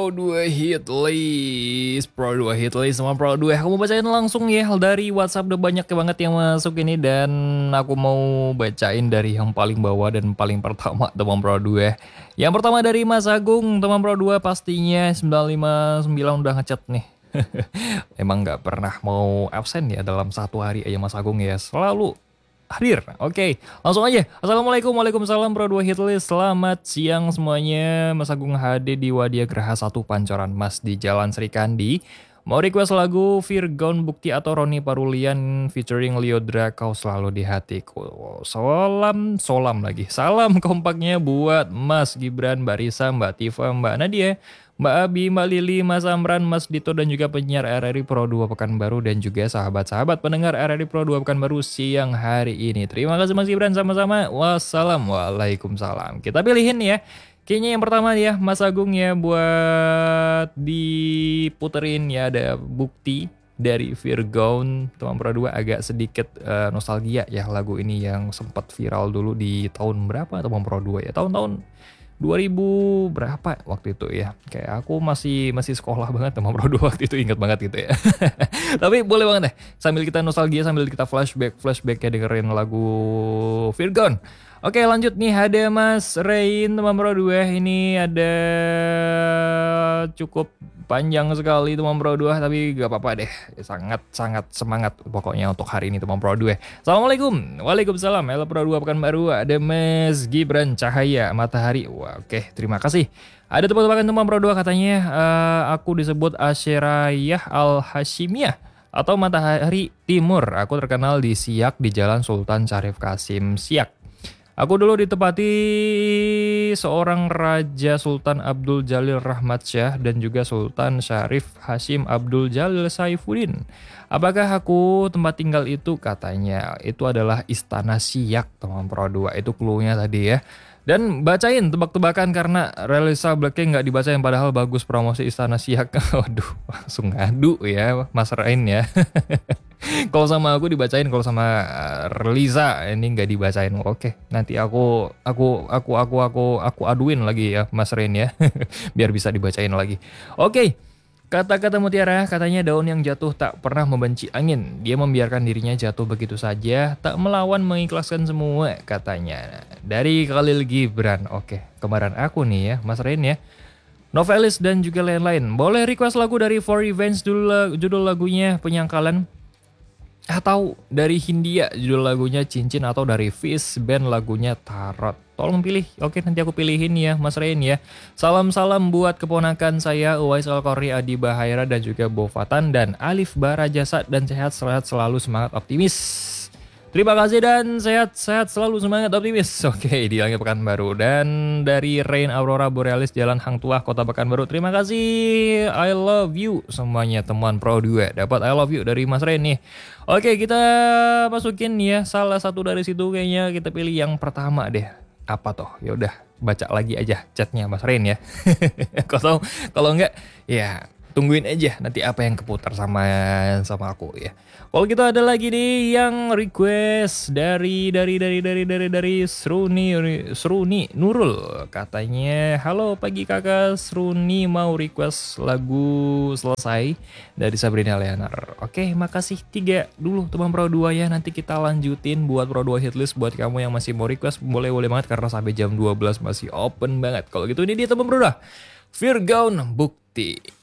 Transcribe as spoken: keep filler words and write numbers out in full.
Pro dua hit list, Pro dua hit list sama Pro dua. Aku mau bacain langsung ya dari WhatsApp, udah banyak banget yang masuk ini. Dan aku mau bacain dari yang paling bawah dan paling pertama teman Pro dua. Yang pertama dari Mas Agung, teman Pro dua pastinya sembilan lima sembilan udah ngechat nih. Emang gak pernah mau absen ya dalam satu hari aja Mas Agung ya, selalu hadir. Oke, langsung aja. Assalamualaikum, waalaikumsalam Pro dua Hitlist. Selamat siang semuanya. Mas Agung H D di Wadia Geraha satu Pancoran Mas di Jalan Sri Kandi. Mau request lagu Virgon Bukti atau Roni Parulian featuring Liodra, Kau Selalu di Hatiku. Salam, solam lagi. Salam kompaknya buat Mas Gibran, Mbak Risa, Mbak Tifa, Mbak Nadia, Mbak Abi, Mbak Lili, Mas Amran, Mas Dito, dan juga penyiar R R I Pro dua Pekanbaru, dan juga sahabat-sahabat pendengar R R I Pro dua Pekanbaru siang hari ini. Terima kasih Mas Gibran, sama-sama. Wassalam, waalaikumsalam. Kita pilihin ya. Kayaknya yang pertama ya, Mas Agung ya, buat diputerin ya, ada Bukti dari Virgon, teman Pro dua. Agak sedikit uh, nostalgia ya lagu ini yang sempat viral dulu di tahun berapa teman Pro dua ya, tahun-tahun dua ribu berapa waktu itu ya. Kayak aku masih masih sekolah banget sama Pro dua waktu itu, ingat banget gitu ya. Tapi boleh banget deh, sambil kita nostalgia, sambil kita flashback flashback ya, dengerin lagu Virgon. Oke, lanjut nih, ada Mas Rain teman Pro dua. Ini ada cukup panjang sekali teman Pro dua, tapi gak apa-apa deh. Sangat-sangat semangat pokoknya untuk hari ini teman Pro dua. Assalamualaikum. Waalaikumsalam. Halo Pro dua Pekanbaru. Ada Mas Gibran Cahaya Matahari. Wah, oke, terima kasih. Ada tebak-tebakan teman Pro dua katanya, uh, aku disebut Asyirayah Al-Hashimiyah atau Matahari Timur. Aku terkenal di Siak di Jalan Sultan Syarif Kasim Siak. Aku dulu ditepati seorang Raja Sultan Abdul Jalil Rahmat Syah dan juga Sultan Syarif Hashim Abdul Jalil Saifuddin. Apakah aku tempat tinggal itu? Katanya itu adalah Istana Siak teman Pro dua. Itu clue-nya tadi ya. Dan bacain tebak-tebakan karena Relisa Blackpink nggak dibacain, padahal bagus promosi Istana Siak. Waduh, langsung ngadu ya Mas Rain ya. Kalau sama aku dibacain, kalau sama Relisa ini nggak dibacain. Oke, nanti aku aku aku aku aku aku aduin lagi ya Mas Rain ya, biar bisa dibacain lagi. Oke. Kata-kata mutiara, katanya daun yang jatuh tak pernah membenci angin. Dia membiarkan dirinya jatuh begitu saja, tak melawan, mengikhlaskan semua, katanya. Dari Khalil Gibran. Oke, kembaran aku nih ya, Mas Rain ya. Novelis dan juga lain-lain. Boleh request lagu dari For Revenge dulu, judul lagunya Penyangkalan. Atau dari Hindia judul lagunya Cincin, atau dari Fish Band lagunya Tarot. Tolong pilih. Oke, nanti aku pilihin ya Mas Rain ya. Salam-salam buat keponakan saya Uwais Al-Qori, Adi Bahaira, dan juga Bofatan dan Alif Barajasa, dan sehat-sehat selalu, semangat optimis. Terima kasih dan sehat-sehat selalu, semangat optimis. Oke, di Langit Pekanbaru. Dan dari Rain Aurora Borealis Jalan Hang Tuah Kota Pekanbaru. Terima kasih. I love you semuanya teman Pro dua. Dapat I love you dari Mas Rain nih. Oke, kita masukin ya salah satu dari situ, kayaknya kita pilih yang pertama deh. Apa toh? Ya udah, baca lagi aja chatnya Mas Rain ya. Kalau kalau enggak ya tungguin aja nanti apa yang keputar sama sama aku ya. Kalau gitu ada lagi nih yang request dari dari dari dari dari dari Sruni Sruni Nurul, katanya, halo pagi kakak, Sruni mau request lagu Selesai dari Sabrina Leonard. Oke, makasih. Tiga dulu teman Pro dua ya, nanti kita lanjutin buat Pro dua Hitlist. Buat kamu yang masih mau request boleh-boleh banget karena sampai jam dua belas masih open banget. Kalau gitu ini dia teman Pro dua, Virgon Bukti.